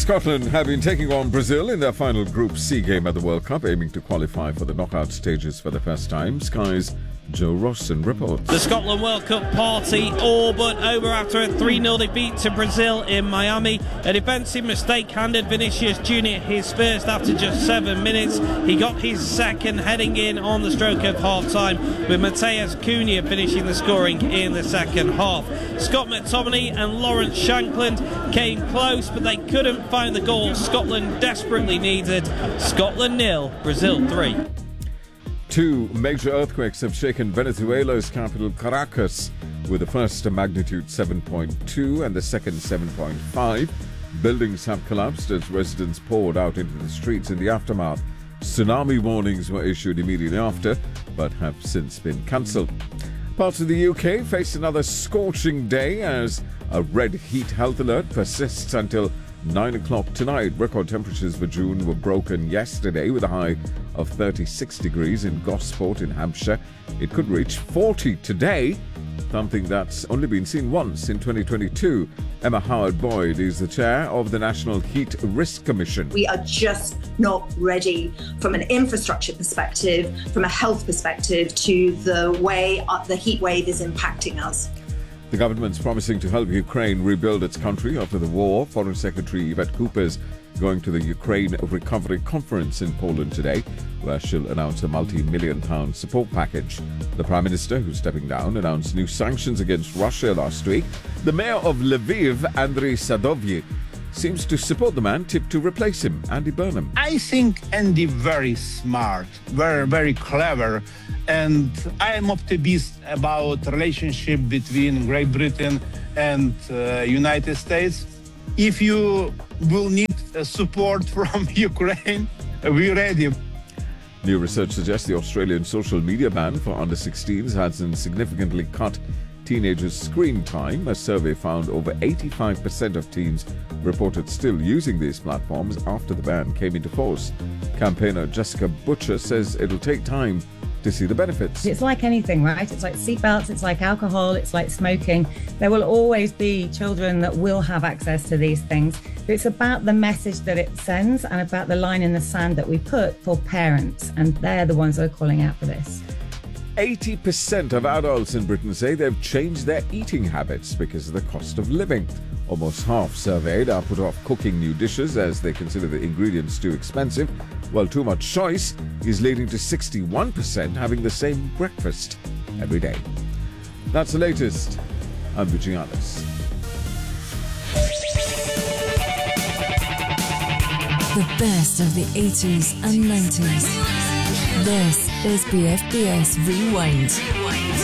Scotland have been taking on Brazil in their final Group C game at the World Cup, aiming to qualify for the knockout stages for the first time. Sky's Joe Rosson reports. The Scotland World Cup party all but over after a 3-0 defeat to Brazil in Miami. A defensive mistake handed Vinicius Jr. his first after just 7 minutes. He got his second heading in on the stroke of half-time, with Matheus Cunha finishing the scoring in the second half. Scott McTominay and Lawrence Shankland came close, but they couldn't find the goal Scotland desperately needed. Scotland 0, Brazil 3. Two major earthquakes have shaken Venezuela's capital, Caracas, with the first a magnitude 7.2 and the second 7.5. Buildings have collapsed as residents poured out into the streets in the aftermath. Tsunami warnings were issued immediately after, but have since been cancelled. Parts of the UK face another scorching day as a red heat health alert persists until 9 o'clock tonight. Record temperatures for June were broken yesterday with a high of 36 degrees in Gosport in Hampshire. It could reach 40 today, something that's only been seen once in 2022. Emma Howard-Boyd is the chair of the National Heat Risk Commission. We are just not ready from an infrastructure perspective, from a health perspective, to the way the heat wave is impacting us. The government's promising to help Ukraine rebuild its country after the war. Foreign Secretary Yvette Cooper's going to the Ukraine Recovery Conference in Poland today, where she'll announce a multi-million-pound support package. The Prime Minister, who's stepping down, announced new sanctions against Russia last week. The mayor of Lviv, Andriy Sadovyi, seems to support the man tipped to replace him, Andy Burnham. I think Andy very smart, very clever, and I am optimistic about relationship between Great Britain and United States. If you will need support from Ukraine, we're ready. New research suggests the Australian social media ban for under-16s has significantly cut teenagers' screen time. A survey found over 85% of teens reported still using these platforms after the ban came into force. Campaigner Jessica Butcher says it'll take time to see the benefits. It's like anything, right? It's like seatbelts, it's like alcohol, it's like smoking. There will always be children that will have access to these things. But it's about the message that it sends and about the line in the sand that we put for parents. And they're the ones that are calling out for this. 80% of adults in Britain say they've changed their eating habits because of the cost of living. Almost half surveyed are put off cooking new dishes as they consider the ingredients too expensive, while too much choice is leading to 61% having the same breakfast every day. That's the latest. I'm Vijay Alice. The best of the 80s and 90s. This is BFBS Rewind.